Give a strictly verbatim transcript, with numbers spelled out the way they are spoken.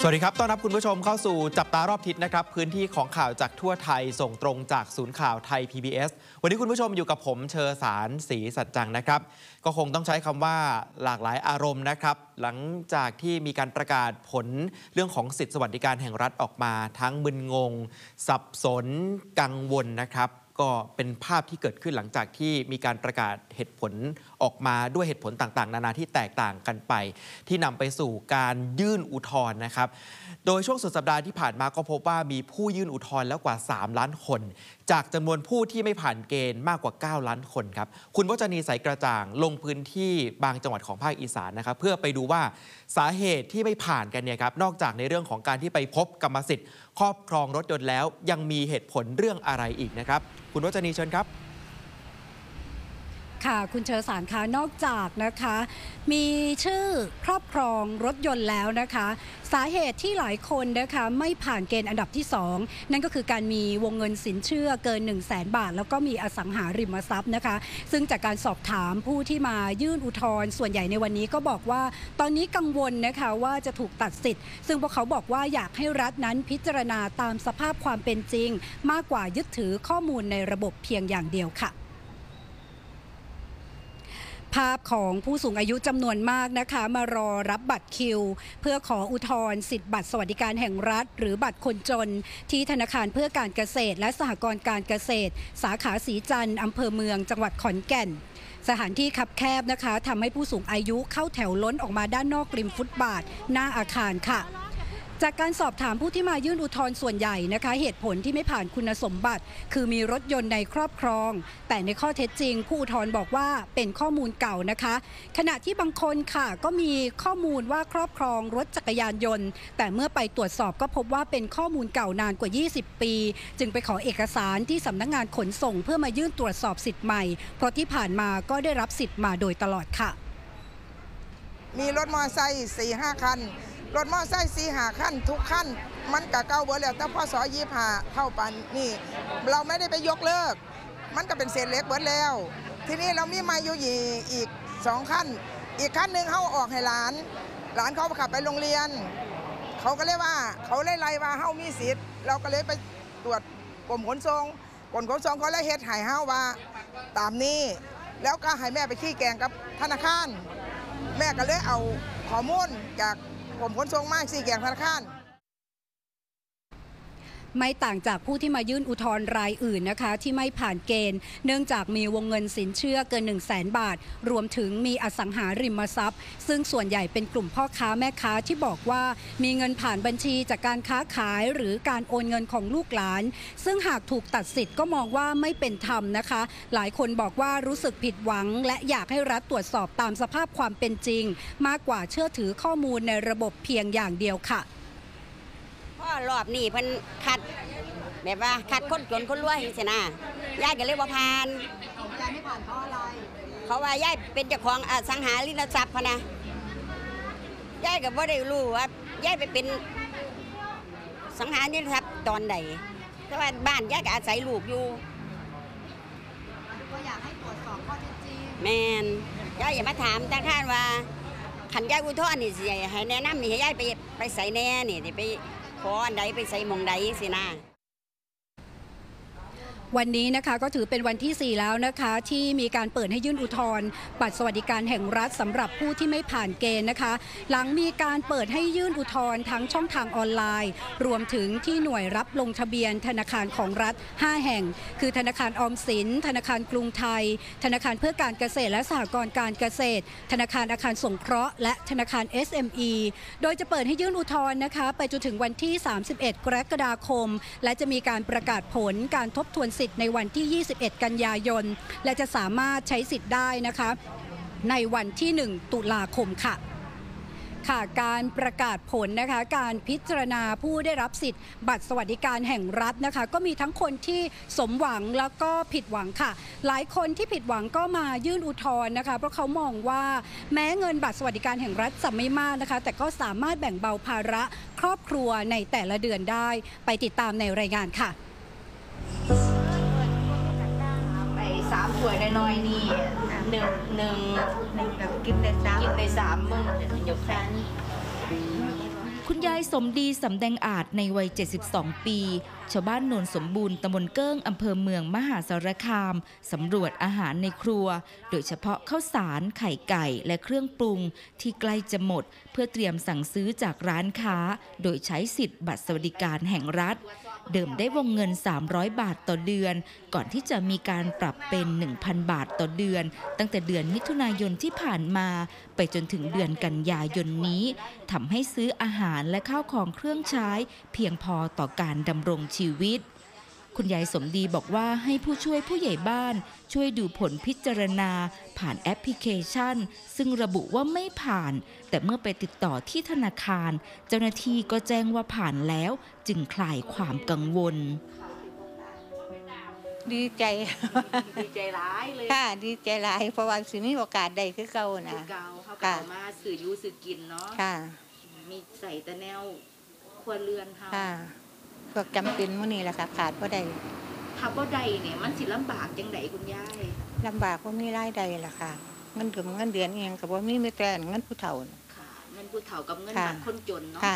วัสดีครับต้อนรับคุณผู้ชมเข้าสู่จับตารอบทิศนะครับพื้นที่ของข่าวจากทั่วไทยส่งตรงจากศูนย์ข่าวไทย พี บี เอส วันนี้คุณผู้ชมอยู่กับผมเชอสารศรีสัจจังนะครับก็คงต้องใช้คำว่าหลากหลายอารมณ์นะครับหลังจากที่มีการประกาศผลเรื่องของสิทธิสวัสดิการแห่งรัฐออกมาทั้งมึนงงสับสนกังวลนะครับก็เป็นภาพที่เกิดขึ้นหลังจากที่มีการประกาศเหตุผลออกมาด้วยเหตุผลต่างๆนานาที่แตกต่างกันไปที่นำไปสู่การยื่นอุทธรณ์นะครับโดยช่วงสุดสัปดาห์ที่ผ่านมาก็พบว่ามีผู้ยื่นอุทธรณ์แล้วกว่าสามล้านคนจากจำนวนผู้ที่ไม่ผ่านเกณฑ์มากกว่าเก้าล้านคนครับคุณวจนีใสกระจ่างลงพื้นที่บางจังหวัดของภาคอีสานนะครับเพื่อไปดูว่าสาเหตุที่ไม่ผ่านกันเนี่ยครับนอกจากในเรื่องของการที่ไปพบกรรมสิทธิ์ครอบครองรถยนต์แล้วยังมีเหตุผลเรื่องอะไรอีกนะครับคุณวจนีเชิญครับค่ะคุณเชอสารคะนอกจากนะคะมีชื่อครอบครองรถยนต์แล้วนะคะสาเหตุที่หลายคนนะคะไม่ผ่านเกณฑ์อันดับที่สองนั่นก็คือการมีวงเงินสินเชื่อเกิน หนึ่งแสน บาทแล้วก็มีอสังหาริมทรัพย์นะคะซึ่งจากการสอบถามผู้ที่มายื่นอุทธรณ์ส่วนใหญ่ในวันนี้ก็บอกว่าตอนนี้กังวลนะคะว่าจะถูกตัดสิทธิ์ซึ่งพวกเขาบอกว่าอยากให้รัฐนั้นพิจารณาตามสภาพความเป็นจริงมากกว่ายึดถือข้อมูลในระบบเพียงอย่างเดียวค่ะภาพของผู้สูงอายุจำนวนมากนะคะมารอรับบัตรคิวเพื่อขออุทธรณ์สิทธิบัตรสวัสดิการแห่งรัฐหรือบัตรคนจนที่ธนาคารเพื่อการเกษตรและสหกรณ์การเกษตรสาขาศรีจันทร์อำเภอเมืองจังหวัดขอนแก่นสถานที่คับแคบนะคะทำให้ผู้สูงอายุเข้าแถวล้นออกมาด้านนอกริมฟุตบาทหน้าอาคารค่ะจากการสอบถามผู้ที่มายื่นอุทธรณ์ส่วนใหญ่นะคะเหตุผลที่ไม่ผ่านคุณสมบัติคือมีรถยนต์ในครอบครองแต่ในข้อเท็จจริงผู้อุทธรณ์บอกว่าเป็นข้อมูลเก่านะคะขณะที่บางคนค่ะก็มีข้อมูลว่าครอบครองรถจักรยานยนต์แต่เมื่อไปตรวจสอบก็พบว่าเป็นข้อมูลเก่านานกว่ายี่สิบปีจึงไปขอเอกสารที่สำนักงานขนส่งเพื่อมายื่นตรวจสอบสิทธิ์ใหม่เพราะที่ผ่านมาก็ได้รับสิทธิ์มาโดยตลอดค่ะมีรถมอเตอร์ไซค์ สี่ห้า คันรถมอเตอร์ไซค์ สี่ห้า คันทุกคันมันกะเก่าเบิดแล้วแต่พศยี่สิบห้าเท่าปันนี่เราไม่ได้ไปยกเลิกมันก็เป็นเศษเล็กเบิดแล้วทีนี้เรามีมาอยู่อีกสองคันอีกคันหนึ่งเขาออกให้หลานหลานเขาขับไปโรงเรียนเขาก็เลยว่าเขาเลยไล่ว่าเฮามีสิทธิ์เราก็เลยไปตรวจกรมขนส่งกรมขนส่งเขาเลยเฮ็ดให้เฮาว่าตามนี้แล้วก็ให้แม่ไปขี้แกงกับธนาคารแม่ก็เลยเอาข้อมูลจากผมขนส่งมากสี่แกงธนาคารไม่ต่างจากผู้ที่มายื่นอุทธรณ์รายอื่นนะคะที่ไม่ผ่านเกณฑ์เนื่องจากมีวงเงินสินเชื่อเกิน หนึ่งแสน บาทรวมถึงมีอสังหาริมทรัพย์ซึ่งส่วนใหญ่เป็นกลุ่มพ่อค้าแม่ค้าที่บอกว่ามีเงินผ่านบัญชีจากการค้าขายหรือการโอนเงินของลูกหลานซึ่งหากถูกตัดสิทธิ์ก็มองว่าไม่เป็นธรรมนะคะหลายคนบอกว่ารู้สึกผิดหวังและอยากให้รัฐตรวจสอบตามสภาพความเป็นจริงมากกว่าเชื่อถือข้อมูลในระบบเพียงอย่างเดียวค่ะรอบนี้เพิ่นคัดแบบว่าคัดคนจนคนรวยสินะยายก็เลยว่าผ่านยายไม่ผ่านเพราะอะไรเขาว่ายายเป็นเจ้าของอสังหาริมทรัพย์พะนะยายก็บ่ได้รู้ว่ายายไปเป็นสังหาริมทรัพย์ตอนใดแต่ว่าบ้านยายก็อาศัยลูกอยู่ก็อยากให้ตรวจสอบข้อเท็จจริงแม่นยายอย่ามาถามทางท่านว่าขันยายอุทธรณ์นี่สิให้แนะนำนี่ให้ยายไปไปใส่แน่นี่ไปขออันใดไปใส่มองใดสินะวันนี้นะคะก็ถือเป็นวันที่สี่แล้วนะคะที่มีการเปิดให้ยื่นอุทธรณ์บัตรสวัสดิการแห่งรัฐสำหรับผู้ที่ไม่ผ่านเกณฑ์นะคะหลังมีการเปิดให้ยื่นอุทธรณ์ทั้งช่องทางออนไลน์รวมถึงที่หน่วยรับลงทะเบียนธนาคารของรัฐห้าแห่งคือธนาคารออมสินธนาคารกรุงไทยธนาคารเพื่อการเกษตรและสหกรณ์การเกษตรธนาคารอาคารสงเคราะห์และธนาคาร เอส เอ็ม อี โดยจะเปิดให้ยื่นอุทธรณ์นะคะไปจนถึงวันที่สามสิบเอ็ดกรกฎาคมและจะมีการประกาศผลการทบทวนสิทธิ์ในวันที่ยี่สิบเอ็ดกันยายนและจะสามารถใช้สิทธิ์ได้นะคะในวันที่หนึ่งตุลาคมค่ะค่ะการประกาศผลนะคะการพิจารณาผู้ได้รับสิทธิ์บัตรสวัสดิการแห่งรัฐนะคะก็มีทั้งคนที่สมหวังแล้วก็ผิดหวังค่ะหลายคนที่ผิดหวังก็มายื่นอุทธรณ์นะคะเพราะเขามองว่าแม้เงินบัตรสวัสดิการแห่งรัฐจะไม่มากนะคะแต่ก็สามารถแบ่งเบาภาระครอบครัวในแต่ละเดือนได้ไปติดตามในรายงานค่ะสามถ้วยน้อยๆนี่หนึ่งหนึ่งหนึ่งแบบกินได้สามกินได้สามมึงยกแขนคุณยายสมดีสำแดงอาจในวัยเจ็ดสิบสองปีชาวบ้านโนนสมบูรณ์ตำบลเกิ้งอำเภอเมืองมหาสารคามสำรวจอาหารในครัวโดยเฉพาะข้าวสารไข่ไก่และเครื่องปรุงที่ใกล้จะหมดเพื่อเตรียมสั่งซื้อจากร้านค้าโดยใช้สิทธิ์บัตรสวัสดิการแห่งรัฐเดิมได้วงเงินสามร้อยบาทต่อเดือนก่อนที่จะมีการปรับเป็น หนึ่งพัน บาทต่อเดือนตั้งแต่เดือนมิถุนายนที่ผ่านมาไปจนถึงเดือนกันยายนนี้ทำให้ซื้ออาหารและข้าวของเครื่องใช้เพียงพอต่อการดำรงชีวิตคุณยายสมดีบอกว่าให้ผู้ช่วยผู้ใหญ่บ้านช่วยดูผลพิจารณาผ่านแอปพลิเคชันซึ่งระบุว่าไม่ผ่านแต่เมื่อไปติดต่อที่ธนาคารเจ้าหน้าที่ก็แจ้งว่าผ่านแล้วจึงคลายความกังวลดีใจดีใจร้ายเลยค่ะดีใจหลายเพราะว่าสิมีโอกาสได้คือเก่านะเก่าเขาเก่ามาสื่อยูสื่อกินเนาะค่ะมีใส่แต่แนวครัวเรือนเฮาค่ะพวกจำเป็นมื้อนี้แหละค่ะขาดบ่ได้ถ้าบ่ได้เนี่ยมันสิลำบากจังไดคุณยายลำบากบ่มีรายได้ล่ะค่ะเงินถึงเงินเดือนเองก็บ่มีมีแต่เงินผู้เฒ่าน่ะค่ะเงินผู้เฒ่ากับเงินค่ะบัตรคนจนเนาะค่ะ